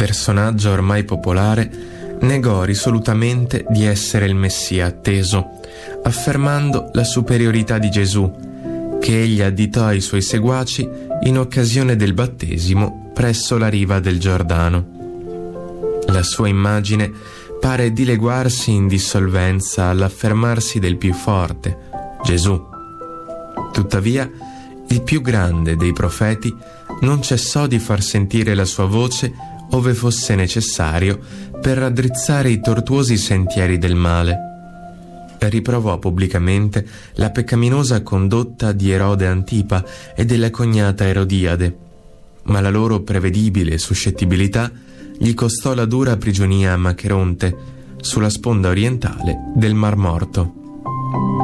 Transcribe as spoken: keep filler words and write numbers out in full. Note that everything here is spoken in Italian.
personaggio ormai popolare, negò risolutamente di essere il Messia atteso, affermando la superiorità di Gesù, che egli additò ai suoi seguaci in occasione del battesimo presso la riva del Giordano. La sua immagine pare dileguarsi in dissolvenza all'affermarsi del più forte, Gesù. Tuttavia, il più grande dei profeti non cessò di far sentire la sua voce ove fosse necessario per raddrizzare i tortuosi sentieri del male. Riprovò pubblicamente la peccaminosa condotta di Erode Antipa e della cognata Erodiade, ma la loro prevedibile suscettibilità gli costò la dura prigionia a Macheronte, sulla sponda orientale del Mar Morto.